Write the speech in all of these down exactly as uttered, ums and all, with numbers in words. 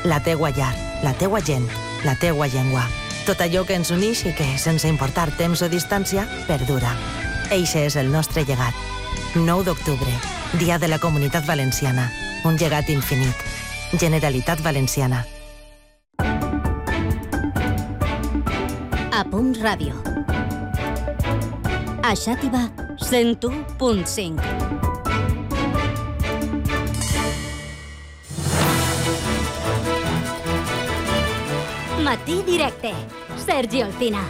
la teua llar, la teua gent, la teua llengua. Tot allò que ens uneix i que, sense importar temps o distància, perdura. Eixe és el nostre llegat. nou d'octubre, Dia de la Comunitat Valenciana. Un llegat infinit. Generalitat Valenciana. A Punt Ràdio. A Xàtiva, cent u punt cinc. Matí directe. Sergi Alsina.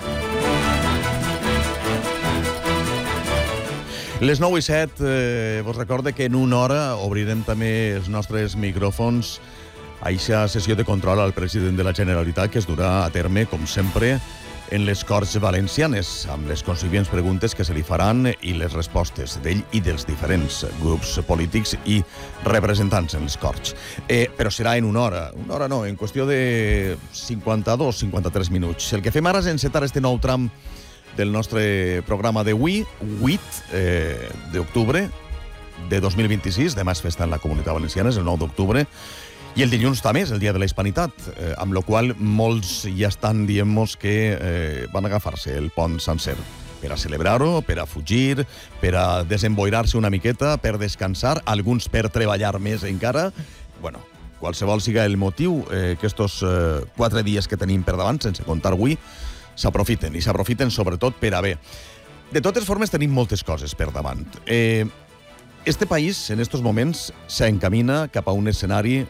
Les nou i set, eh, vos recorde que en una hora obrirem també els nostres micròfons a aquesta sessió de control al president de la Generalitat que es durà a terme, com sempre, en les Corts Valencianes, amb les consiguients preguntes que se li faran i les respostes d'ell i dels diferents grups polítics i representants en les Corts. Eh, però serà en una hora. Una hora no, en qüestió de cinquanta-dos a cinquanta-tres minuts. El que fem ara és encetar este nou tram del nostre programa d'avui, vuit eh, d'octubre de dos mil vint-i-sis. Demà és festa en la Comunitat Valenciana, és el nou d'octubre. I el dilluns també és el Dia de la Hispanitat, eh, amb la qual molts ja estan dient-nos que eh, van agafar-se el pont sencer per a celebrar-ho, per a fugir, per a desemboirar-se una miqueta, per descansar, alguns per treballar més encara. Bueno, qualsevol siga el motiu, eh, que estos eh, quatre dies que tenim per davant, sense comptar avui, s'aprofiten, i s'aprofiten sobretot per a bé. De totes formes, tenim moltes coses per davant. Eh, este país, en estos moments, s'encamina cap a un escenari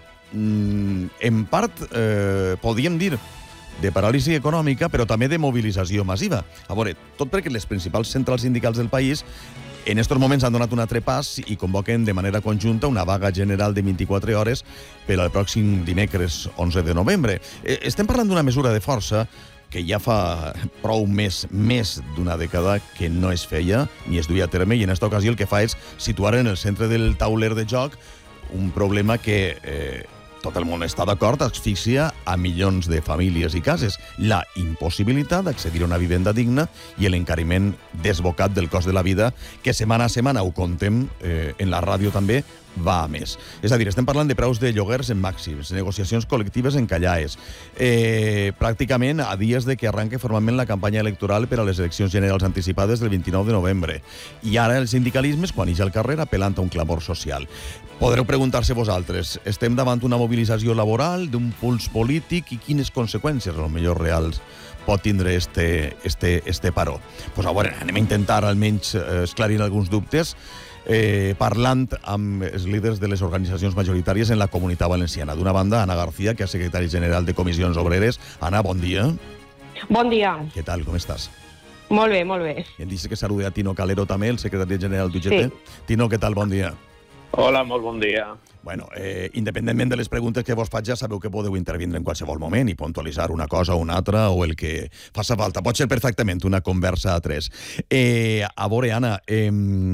en part, eh, podríem dir, de paràlisi econòmica, però també de mobilització massiva. A veure, tot perquè les principals centrals sindicals del país en estos moments han donat un altre pas i convoquen de manera conjunta una vaga general de vint-i-quatre hores per al pròxim dimecres onze de novembre. Eh, estem parlant d'una mesura de força que ja fa prou més, més d'una dècada que no es feia ni es duia a terme, i en aquesta ocasió el que fa és situar en el centre del tauler de joc un problema que eh, tot el món està d'acord, asfixia a milions de famílies i cases. La impossibilitat d'accedir a una vivenda digna i l'encariment desbocat del cost de la vida, que setmana a setmana ho contem eh, en la ràdio també, va a més. És a dir, estem parlant de preus de lloguers en màxims, negociacions col·lectives en callaes, eh, pràcticament a dies de que arranque formalment la campanya electoral per a les eleccions generals anticipades del vint-i-nou de novembre. I ara els sindicalismes, quan ix al carrer, apel·lant a un clamor social. Podreu preguntar-se vosaltres, estem davant una mobilització laboral, d'un puls polític, i quines conseqüències, a lo millor reals, pot tindre este, este, este paró? Pues a veure, anem a intentar almenys esclarir alguns dubtes, Eh, parlant amb els líders de les organitzacions majoritàries en la Comunitat Valenciana. D'una banda, Ana García, que és secretari general de Comissions Obreres. Ana, bon dia. Bon dia. Què tal, com estàs? Molt bé, molt bé. I em dius que salude a Tino Calero també, el secretari general d'U G T. Sí. Tino, què tal, bon dia. Hola, molt bon dia. Bueno, eh, independentment de les preguntes que vos faig, ja sabeu que podeu intervindre en qualsevol moment i puntualitzar una cosa o una altra o el que faça falta. Pot ser perfectament una conversa a tres. Eh, a veure, Anna, eh,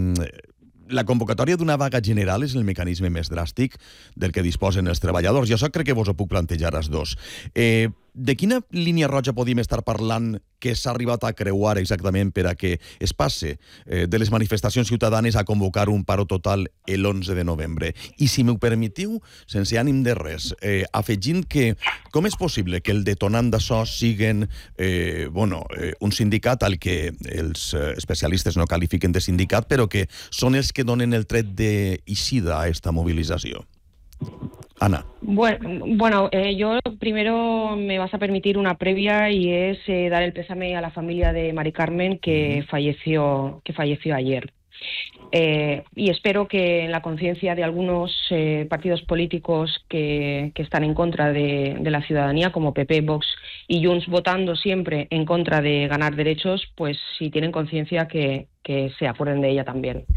la convocatòria d'una vaga general és el mecanisme més dràstic del que disposen els treballadors. Jo això crec que vos ho puc plantejar als dos. Eh, de quina línia roja podíem estar parlant que s'ha arribat a creuar exactament per a que es passe eh, de les manifestacions ciutadanes a convocar un paro total l'onze de novembre? I si m'ho permetiu, sense ànim de res, eh, afegint que com és possible que el detonant d'això siguen eh, bueno, eh, un sindicat al que els eh, especialistes no qualifiquen de sindicat, però que són els que donen el tret d'eixida a esta movilització? Ana. Bueno, bueno eh, yo primero me vas a permitir una previa y es eh, dar el pésame a la familia de Mari Carmen que uh-huh. falleció, que falleció ayer. Eh, y espero que en la conciencia de algunos eh, partidos políticos que, que están en contra de, de la ciudadanía, como P P, Vox y Junts, votando siempre en contra de ganar derechos, pues si tienen conciencia que, que se acuerden de ella también.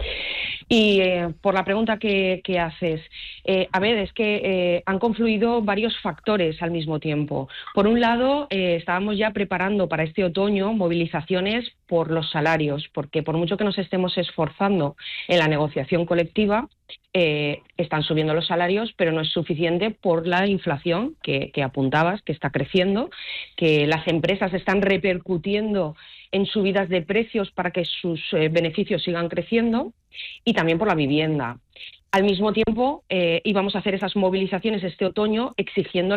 Y eh, por la pregunta que, que haces, eh, a ver, es que eh, han confluido varios factores al mismo tiempo. Por un lado, eh, estábamos ya preparando para este otoño movilizaciones por los salarios, porque por mucho que nos estemos esforzando en la negociación colectiva, eh, están subiendo los salarios, pero no es suficiente por la inflación que, que apuntabas, que está creciendo, que las empresas están repercutiendo en subidas de precios para que sus eh, beneficios sigan creciendo, y también por la vivienda. Al mismo tiempo, eh, íbamos a hacer esas movilizaciones este otoño exigiendo